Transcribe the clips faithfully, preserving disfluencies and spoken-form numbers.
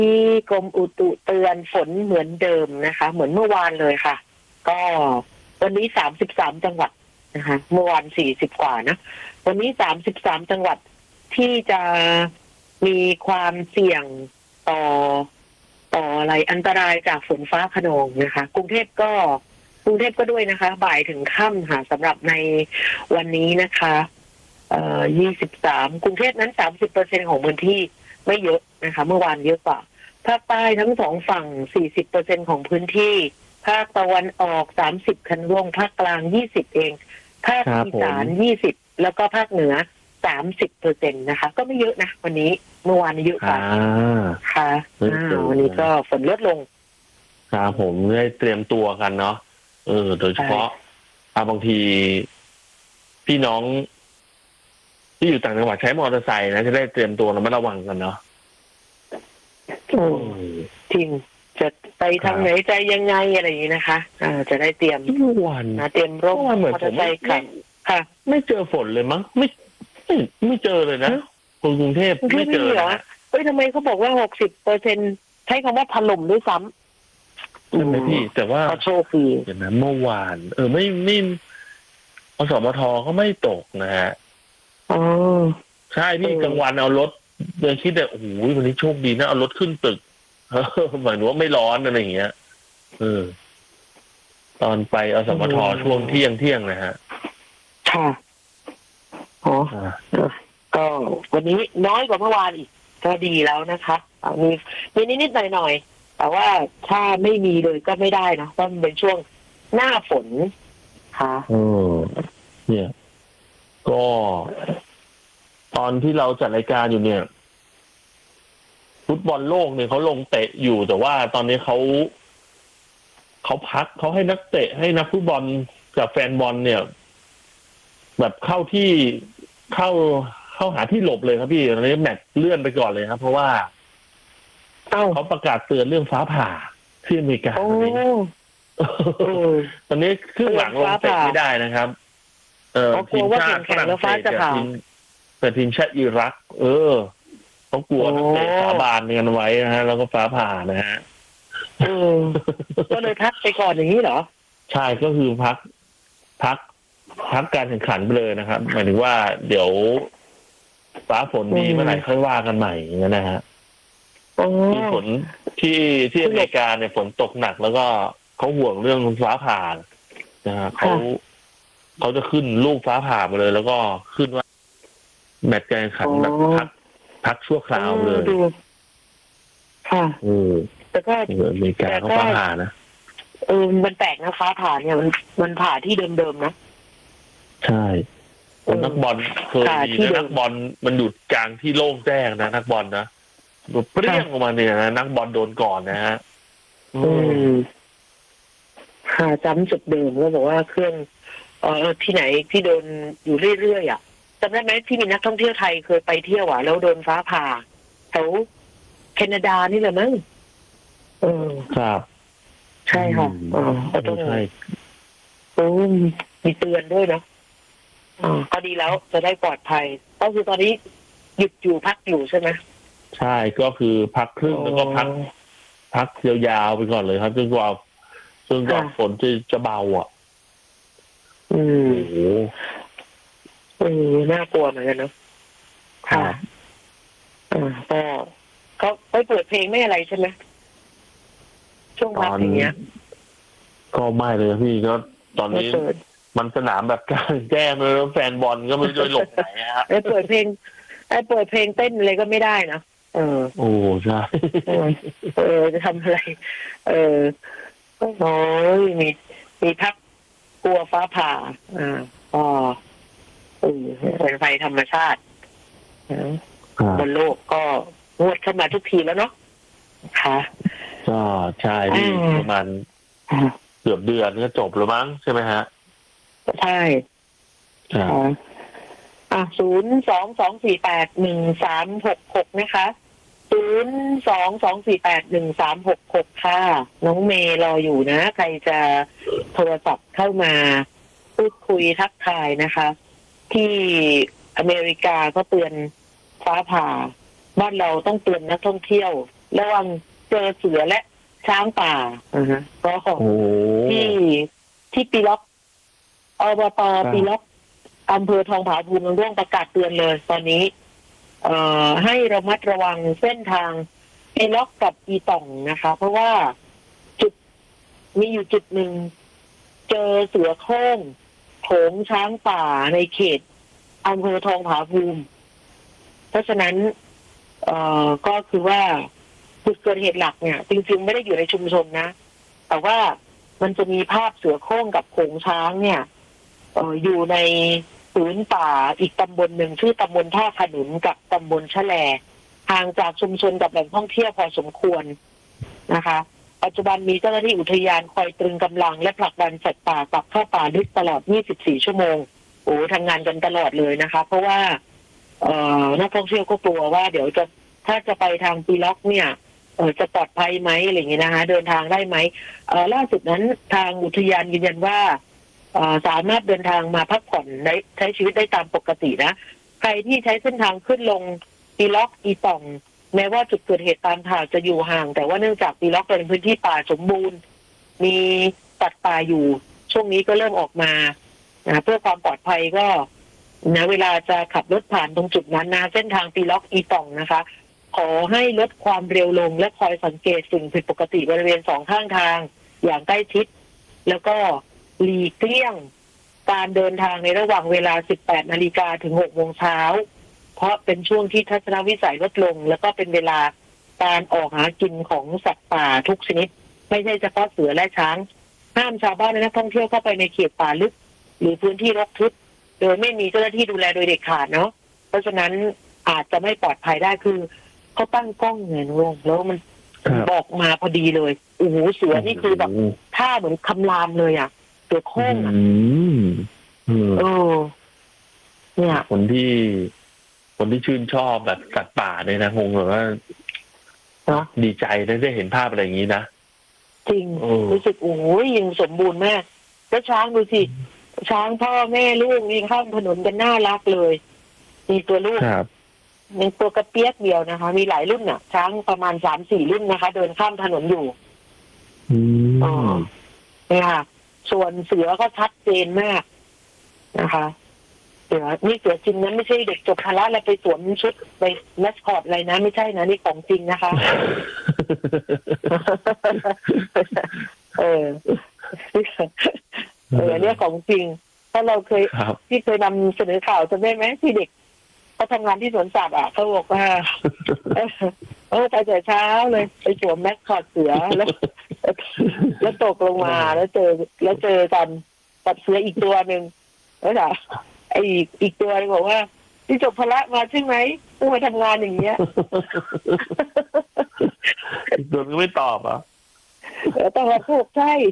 ที่กรมอุตุเตือนฝนเหมือนเดิมนะคะเหมือนเมื่อวานเลยค่ะก็วันนี้สามสิบสามจังหวัดนะคะเมื่อวานสี่สิบกว่านะวันนี้สามสิบสามจังหวัดที่จะมีความเสี่ยงต่อต่ออะไรอันตรายจากฝนฟ้าคะนองนะคะกรุงเทพก็กรุงเทพก็ด้วยนะคะบ่ายถึงค่ำค่ะสำหรับในวันนี้นะคะเอ่อยี่สิบสามกรุงเทพนั้น สามสิบเปอร์เซ็นต์ ของพื้นที่ไม่เยอะนะคะเมื่อวานเยอะกว่าภาคใต้ทั้งสองฝั่ง สี่สิบเปอร์เซ็นต์ ของพื้นที่ภาคตะวันออกสามสิบคันวงภาคกลางยี่สิบเองภาคอีสานยี่สิบแล้วก็ภาคเหนือสามสิบเปอร์เซ็นต์นะคะก็ไม่เยอะนะวันนี้เมื่อวานเยอะกว่าค่ะวันนี้ก็ฝนลดลงครับผมได้เตรียมตัวกันเนาะเออโดยเฉพาะบางทีพี่น้องที่อยู่ต่างจังหวัดใช้มอเตอร์ไซค์นะจะได้เตรียมตัวระมัดระวังกันเนาะจริงจะไปทางไหนใจยังไงอะไรอย่างนี้นะคะอ่าจะได้เตรียมทุกวันนะเตรียมร่มมอเตอร์ไซค์ค่ะค่ะไม่เจอฝนเลยมั้งไม่ไม่ไม่เจอเลยนะคนกรุงเทพไม่เจอนะเฮ้ยทำไมเขาบอกว่าหกสิบเปอร์เซ็นต์ใช้คำว่าถล่มด้วยซ้ำใช่ไหมพี่แต่ว่าโชคดีเห็นไหมเมื่อวานเออไม่ไม่อสมทก็ไม่ตกนะฮะอ๋อใช่พี่กลางวันเอารถเดินคิดแต่โอ้โหวันนี้โชคดีนะเอารถขึ้นตึกหมายถึงว่าไม่ร้อนอะไรอย่างเงี้ยเออตอนไปอสมทช่วงเที่ยงเที่ยงนะฮะค่ะอ๋อก็วันนี้น้อยกว่าเมื่อวานอีกก็ดีแล้วนะคะมีมีนิดๆหน่อยๆแต่ว่าถ้าไม่มีเลยก็ไม่ได้นะเพราะมันเป็นช่วงหน้าฝนค่ะเออเนี่ยก็ตอนที่เราจัดรายการอยู่เนี่ยฟุตบอลโลกเนี่ยเขาลงเตะอยู่แต่ว่าตอนนี้เขาเขาพักเขาให้นักเตะให้นักฟุตบอลกับแฟนบอลเนี่ยแบบเข้าที่เข้าเข้าหาที่หลบเลยครับพี่ตอนนี้แมตช์เลื่อนไปก่อนเลยครับเพราะว่าเขาประกาศเตือนเรื่องฟ้าผ่าที่อเมริกาตอนนี้ตอนนี้ครึ่งหลังลงเตะไม่ได้นะครับเออทีมชาติฝรั่งเศสกับทีมแต่ทีมชาติอิรักเออเขากลัวนักเตะสาบานกันไว้นะฮะแล้วก็ฟ้าผ่านะฮะก็เลยพักไปก่อนอย่างนี้เหรอใช่ก็คือพักพักพักการแข่งขันไปเลยนะครับหมายถึงว่าเดี๋ยวฟ้าฝนดีเมื่อไหร่ค่อยว่ากันใหม่อย่างนั้นนะฮะที่ฝนที่ที่อเมริกาเนี่ยฝนตกหนักแล้วก็เขาห่วงเรื่องฟ้าผ่านะฮะเขาเขาจะขึ้นลูกฟ้าผ่ามาเลยแล้วก็ขึ้นว่าแมตช์การแข่งขันแบบพักพักชั่วคราวเลยค่ะอือแต่ก็อเมริกาเขาฟ้าผ่านะเออมันแปลกนะฟ้าผ่าเนี่ยมันมันผ่าที่เดิมๆนะใช่นักบอลเคยมีนักบอลมันหยุดกลางที่โล่งแจ้งนะนักบอลนะเปรี้ยงออกมาเนี่ยนะนักบอลโดนก่อนนะฮะอืมหาจำจุดเดิมก็บอกว่าเครื่องเออที่ไหนที่โดนอยู่เรื่อยๆอ่ะจำได้ไหมที่มีนักท่องเที่ยวไทยเคยไปเที่ยวอ่ะแล้วโดนฟ้าผ่าแถวแคนาดานี่แหละมั้งเออครับใช่ค่ะอ๋อก็ต้องใช่โอ้มีเตือนด้วยเนาะอ๋อก็ดีแล้วจะได้ปลอดภัยก็คือตอนนี้หยุดอยู่พักอยู่ใช่ไหมใช่ก็คือพักครึ่งแล้วก็พักพักยาวๆไปก่อนเลยครับจนกว่าจนกว่าฝนจะจะเบาอ่ะอืมโอ้โหเออน่ากลัวเหมือนกันเนาะค่ะอ่าก็เขาไปเปิดเพลงไม่อะไรใช่ไหมช่วงพักอย่างเงี้ยก็ไม่เลยพี่ก็ตอนนี้มันสนามแบบการแก้เลยแฟนบอลก็ไม่ได้หลบไหนฮะไอ้เปิดเพลงไอ้เปิดเพลงเต้นอะไรก็ไม่ได้นะเออโอ้ใช่เออจะทำอะไรเออโอ้ยมีมีพักกลัวฟ้าผ่าอ่าอ๋อเออเป็นไฟธรรมชาติบนโลกก็งวดเข้ามาทุกทีแล้วเนาะค่ะก็ใช่พี่ประมาณเกือบเดือนก็จบแล้วมั้งใช่ไหมฮะใช่ค่ะอ่ะศูนย์สองสองสี่แปดหนึ่งสามหกหกนะคะศูนย์สองสองสี่แปดหนึ่งสามหกหกค่ะน้องเมย์รออยู่นะใครจะโทรศัพท์เข้ามาพูดคุยทักทายนะคะที่อเมริกาก็เตือนฟ้าผ่าบ้านเราต้องเตือนนักท่องเที่ยวระวังเจอเสือและช้างป่าอ่าฮะก็โอ้ที่ที่ปีล็อกอบตปีล็อกอำเภอทองผาภูมิร่วงประกาศเตือนเลยตอนนี้ เอ่อให้ระมัดระวังเส้นทางปีล็อกกับอีต่องนะคะ เพราะว่าจุดมีอยู่จุดหนึ่งเจอเสือโคร่งโขงช้างป่าในเขตอำเภอทองผาภูมิ เพราะฉะนั้น เอ่อก็คือว่าจุดเกิดเหตุหลักเนี่ยจริงๆไม่ได้อยู่ในชุมชนนะแต่ว่ามันจะมีภาพเสือโคร่งกับโขงช้างเนี่ยเอ่ออยู่ในผืนป่าอีกตำบลหนึ่งชื่อตำบลท่าขนุนกับตำบลชะแลห่างจากชุมชนกับแหล่งท่องเที่ยวพอสมควรนะคะ ปัจจุบันมีเจ้าหน้าที่อุทยานคอยตรึงกำลังและผลักดันสัตว์ป่ากลับเข้าป่าลึกตลอดยี่สิบสี่ชั่วโมงโอ้ทำงานกันตลอดเลยนะคะ เพราะว่าเอ่อนักท่องเที่ยวก็กลัวว่าเดี๋ยวจะถ้าจะไปทางปีล็อกเนี่ยเออจะปลอดภัยไหมอะไรอย่างเงี้ยนะคะเดินทางได้ไหมเอ่อล่าสุดนั้นทางอุทยานยืนยันว่าเอ่อสามารถเดินทางมาพักผ่อนได้ใช้ชีวิตได้ตามปกตินะใครที่ใช้เส้นทางขึ้นลงปีล็อกอีต่องแม้ว่าจุดเกิดเหตุตามข่าวจะอยู่ห่างแต่ว่าเนื่องจากปีล็อกเป็นพื้นที่ป่าสมบูรณ์มีสัตว์ป่าอยู่ช่วงนี้ก็เริ่มออกมานะเพื่อความปลอดภัยก็นะเวลาจะขับรถผ่านตรงจุดนั้นนะเส้นทางปีล็อกอีต่องนะคะขอให้ลดความเร็วลงและคอยสังเกตสิ่งผิดปกติบริเวณสองข้างทางอย่างใกล้ชิดแล้วก็หลีกเลี่ยงการเดินทางในระหว่างเวลา สิบแปดนาฬิกาถึงหกโมงเช้าเพราะเป็นช่วงที่ทัศนวิสัยลดลงแล้วก็เป็นเวลาการออกหากินของสัตว์ป่าทุกชนิดไม่ใช่เฉพาะเสือและช้างห้ามชาวบ้านและนักท่องเที่ยวเข้าไปในเขตป่าลึกหรือพื้นที่รกทึบโดยไม่มีเจ้าหน้าที่ดูแลโดยเด็ดขาดเนาะเพราะฉะนั้นอาจจะไม่ปลอดภัยได้คือเขาตั้งกล้องไงลุงแล้วมันบอกมาพอดีเลยโอ้โหเสือนี่คือแบบท่าเหมือนคำรามเลยอ่ะเสือโคร่งอ่ะเออเนี่ยคนที่คนที่ชื่นชอบแบบสัตว์ป่าเนี่ยนะคงแบบว่าดีใจได้เห็นภาพอะไรอย่างนี้นะจริงรู้สึกโอ้ยยังสมบูรณ์มากแล้วช้างดูสิช้างพ่อแม่ลูกนี่ข้ามถนนกันน่ารักเลยมีตัวลูกมีตัวกระเปียกเดียวนะคะมีหลายรุ่นน่ะช้างประมาณสามสี่รุ่นนะคะเดินข้ามถนนอยู่อ๋อเนี่ยค่ะส่วนเสือก็ชัดเจนมากนะคะเสือนี่เสือจริงนะไม่ใช่เด็กจบพละแล้วไปสวมชุดไปแมสคอตอะไรนะไม่ใช่นะนี่ของจริงนะคะเออเออเนี่ยของจริงถ้าเราเคยที่เคยนำเสนอข่าวจำได้ไหมที่เด็กเขาทำงานที่สวนสัตว์อ่ะเขาบอกว่าเออไปแต่เช้าเลยไปสวมแมสคอตเสือแล้วแล้วตกลงมาแล้วเจอแล้วเจอกันกับเสืออีกตัวหนึ่งแล้วอ่ะไออีกอีกตัวบอกว่าที่จบพละมาใช่ไหมต้องมาทำงานอย่างเงี้ยอีกตัวก็ไม่ตอบอ่ะต้องมาพูดใช่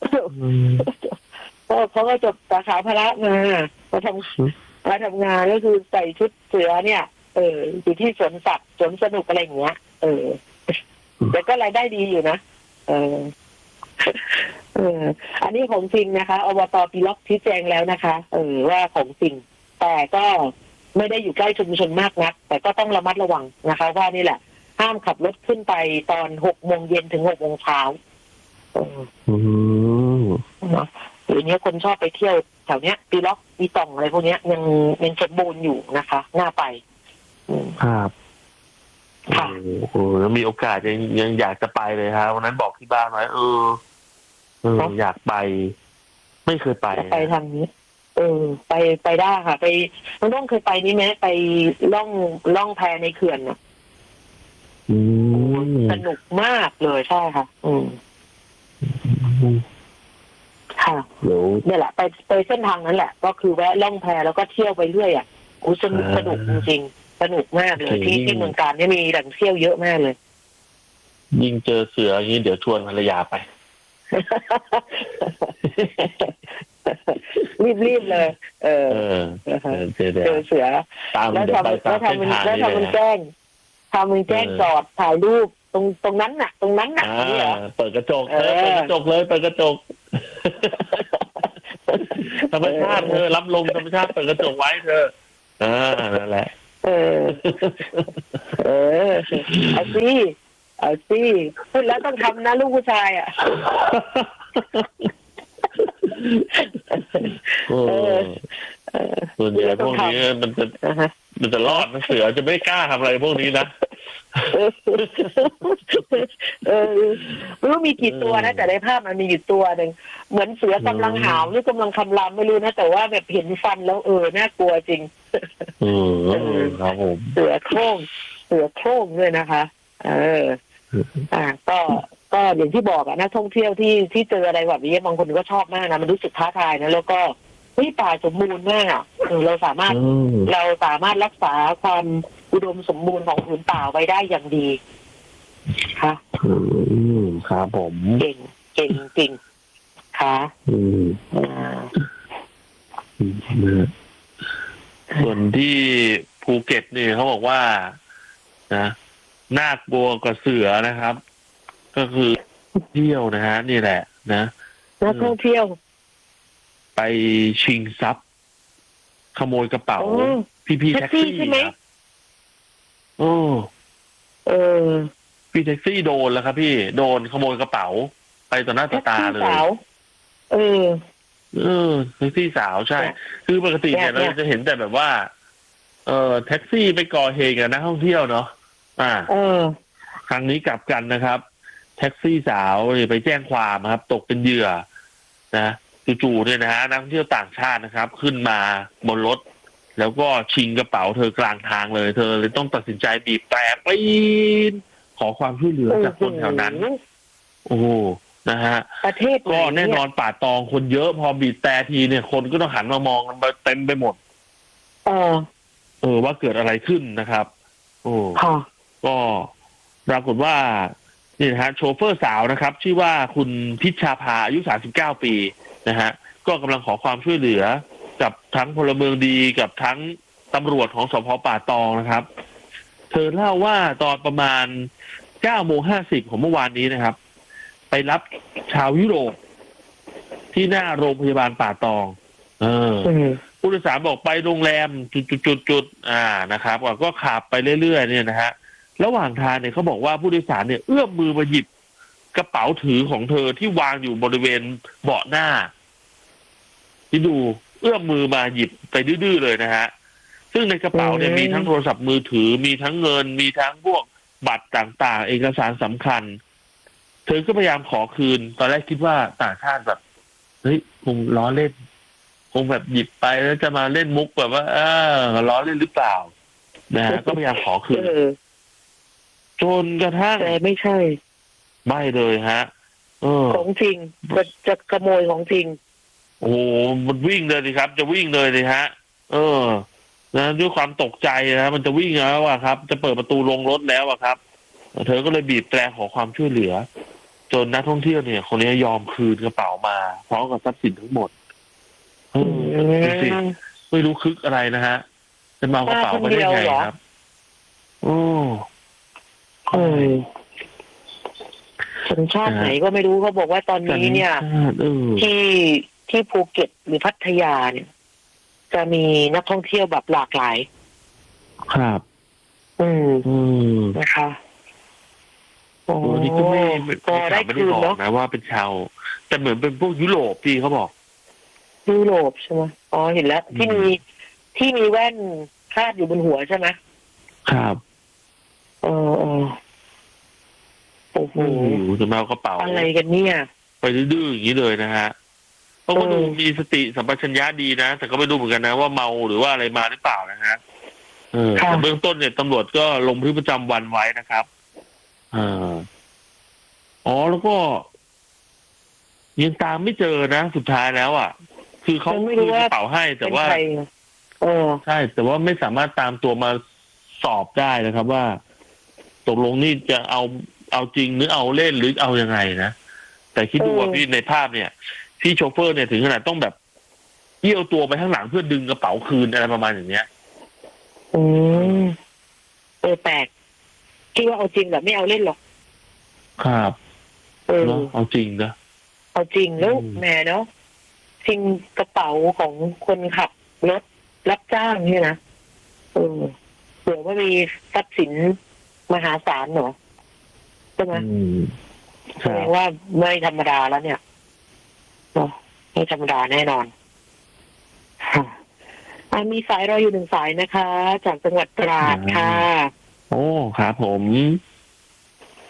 เพราะเขาก็จบสาขาพละมามาทำมาทำงานก็คือใส่ชุดเสือเนี่ยเอออยู่ที่สวนสัตว์สวนสนุกอะไรอย่างเงี้ยเออแต่ก็รายได้ดีอยู่นะเออเอออันนี้ของจริงนะคะอบต.ปีล็อกชี้แจงแล้วนะคะเออว่าของจริงแต่ก็ไม่ได้อยู่ใกล้ชุมชนมากนักแต่ก็ต้องระมัดระวังนะคะว่านี่แหละห้ามขับรถขึ้นไปตอนหกโมงเย็นถึงหกโมงเช้าเนาะหรือเนี้ยคนชอบไปเที่ยวแถวเนี้ยปีล็อกปีต่องอะไรพวกเนี้ยยังยังสมบูรณ์อยู่นะคะน่าไปครับค่ะโอ้โหแล้วมีโอกาสยังยังอยากจะไปเลยครับวันนั้นบอกที่บ้านไว้เออเอออยากไปไม่เคยไปไปทางนี้เออไปไปได้ค่ะไปน้องต้องเคยไปนี่ไหมไปล่องล่องแพในเขื่อนอ่ะสนุกมากเลยใช่ค่ะอืมค่ะเนี่ยแหละไปไปเส้นทางนั้นแหละก็คือแวะล่องแพแล้วก็เที่ยวไปเรื่อยอ่ะโอ้สนุกสนุกจริงๆสนุกมากเลยที่ที่เมืองการเนี่ยมีแหล่งเที่ยวเยอะมากเลยยิ่งเจอเสืออย่างนี้เดี๋ยวชวนภรรยาไปรีบๆเลยเออเจอเสือแล้วทำแล้วทำมันแล้วทำมันแจ้งทำมันแจ้งจอดถ่ายรูปตรงตรงนั้นน่ะตรงนั้นน่ะเปิดกระจกเออเปิดกระจกเลยเปิดกระจกธรรมชาติเธอรับลมธรรมชาติเปิดกระจกไว้เธออ่านั่นแหละเออเออไอ้สิเอาสิพูดแล้วต้องทำนะลูกผู้ชายอ่ะเออส่วนใหญ่พวกนี้มันจะมันจะรอดนะเสือจะไม่กล้าทำอะไรพวกนี้นะเออไม่รู้มีกี่ตัวนะแต่ในภาพมันมีอยู่ตัวหนึ่งเหมือนเสือกำลังหาวหรือกำลังคำรามไม่รู้นะแต่ว่าแบบเห็นฟันแล้วเออน่ากลัวจริงเออครับผมเสือโคร่งเสือโคร่งด้วยนะคะเอออ่าก็ก็อย่างที่บอกอะนักท่องเที่ยวที่ที่เจออะไรแบบนี้บางคนก็ชอบมากนะมันรู้สึกท้าทายนะแล้วก็เฮ้ยป่าสมบูรณ์มากอะเราสามารถเราสามารถรักษาความอุดมสมบูรณ์ของผืนป่าไว้ได้อย่างดีค่ะอืมครับผมเก่งเก่งจริงค่ะอืมอ่าส่วนที่ภูเก็ตนี่เขาบอกว่านะน่ากลัวกว่าเสือนะครับก็คือเที่ยวนะฮะนี่แหละนะนักท่องเที่ยวไปชิงทรัพย์ขโมยกระเป๋าพี่พี่แท็กซี่ครับโอ้เออพี่แท็กซี่โดนแล้วครับพี่โดนขโมยกระเป๋าไปต่อหน้าต่อตาเลยเออเออแท็กซี่สาวใช่คือปกติเนี่ยเราจะเห็นแต่แบบว่าเออแท็กซี่ไปก่อเหตุกับนักท่องเที่ยวเนาะอ่าเออครั้งนี้กลับกันนะครับแท็กซี่สาวไปแจ้งความครับตกเป็นเหยื่อนะจู่ๆเนี่ยนะฮะนักท่องเที่ยวต่างชาตินะครับขึ้นมาบนรถแล้วก็ชิงกระเป๋าเธอกลางทางเลยเธอเลยต้องตัดสินใจบีบแตรปีนขอความช่วยเหลือจากคนแถวนั้นโอ้นะฮะประเทศก็แน่นอนป่าตองคนเยอะพอบีบแตรทีเนี่ยคนก็ต้องหันมามองกันเต็มไปหมดเออเออว่าเกิดอะไรขึ้นนะครับโอ้ก็ปรากฏว่านี่นะฮะโชเฟอร์สาวนะครับชื่อว่าคุณพิชชาภาอายุสามสิบเก้าปีนะฮะก็กำลังขอความช่วยเหลือกับทั้งพลเมืองดีกับทั้งตำรวจของสภ.ป่าตองนะครับเธอเล่าว่าตอนประมาณเก้าโมงห้าสิบของเมื่อวานนี้นะครับไปรับชาวยุโรปที่หน้าโรงพยาบาลป่าตองเออผู้โดยสารบอกไปโรงแรมจุดๆๆอ่านะครับก็ขับไปเรื่อยๆเนี่ยนะฮะระหว่างทางเนี่ยเขาบอกว่าผู้โดยสารเนี่ยเอื้อมมือมาหยิบกระเป๋าถือของเธอที่วางอยู่บริเวณเบาะหน้าที่ดูเอื้อมมือมาหยิบไปดื้อๆเลยนะฮะซึ่งในกระเป๋าเนี่ยมีทั้งโทรศัพท์มือถือมีทั้งเงินมีทั้งพวกบัตรต่างๆเอกสารสำคัญเธอก็พยายามขอคืนตอนแรกคิดว่าต่างชาติแบบเฮ้ยคงล้อเล่นคงแบบหยิบไปแล้วจะมาเล่นมุกแบบว่าเออล้อเล่นหรือเปล่านะฮะก็พยายามขอคืนจนกระทั่งแต่ไม่ใช่ไม่เลยฮะเออของจริงจะจะขโมยของจริงโอ้โหมันวิ่งเลยสิครับจะวิ่งเลยเลยฮะเออนะด้วยความตกใจนะมันจะวิ่งแล้วอะครับจะเปิดประตูลงรถแล้วอะครับเธอก็เลยบีบแตรขอความช่วยเหลือจนนักท่องเที่ยวเนี่ยคนนี้ยอมคืนกระเป๋ามาพร้อมกับทรัพย์สินทั้งหมดเออดูสิไม่รู้คึกอะไรนะฮะจะมาเอากระเป๋าไปได้ไงครับโอ้เออสัญชาติไหนก็ไม่รู้เขาบอกว่าตอนนี้เนี่ยที่ที่ภูเก็ตหรือพัทยาเนี่ยจะมีนักท่องเที่ยวแบบหลากหลายครับอืมอืมนะคะโอ้นี่ก็ไม่ก็ได้ไม่ได้บอกนะว่าเป็นชาวแต่เหมือนเป็นพวกยุโรปพี่เขาบอกยุโรปใช่ไหมอ๋อเห็นแล้วที่มีที่มีแว่นคาดอยู่บนหัวใช่ไหมครับเออเออโอ้โหจะมาเอากระเป๋าอะไรกันเนี่ยไปดื้อๆอย่างนี้เลยนะฮะเขาก็ดูมีสติสัมปชัญญะดีนะแต่ก็ไม่รู้เหมือนกันนะว่าเมาหรือว่าอะไรมาหรือเปล่านะฮะเออแต่เบื้องต้นเนี่ยตำรวจก็ลงบันทึกประจำวันไว้นะครับอ่าอ๋อแล้วก็ยังตามไม่เจอนะสุดท้ายแล้วอ่ะคือเขาคืนกระเป๋าให้แต่ว่าเออใช่แต่ว่าไม่สามารถตามตัวมาสอบได้นะครับว่าตกลงนี่จะเอาเอาจริงหรือเอาเล่นหรือเอายังไงนะแต่คิดดูว่าพี่ในภาพเนี่ยพี่โชเฟอร์เนี่ยถึงขนาดต้องแบบเอี้ยวตัวไปข้างหลังเพื่อดึงกระเป๋าคืนอะไรประมาณอย่างเนี้ยอืมเออแปลกคิดว่าเอาจริงแบบไม่เอาเล่นหรอกครับเออเอาจริงนะเอาจริงแล้วแหมเนาะชิงกระเป๋าของคนขับรถรับจ้างเนี่ยนะเออเผื่อว่ามีทรัพย์สินมหาศาลเหรอเอช่ไหมอืมคแสรัดบงว่าไม่ธรรมดาแล้วเนี่ยเนอะไม่ธรรมดาแน่นอนค่ะอ่ะมีสายรออยู่หนึ่งสายนะคะ จากจังหวัดตราดค่ะโอ้ครับผม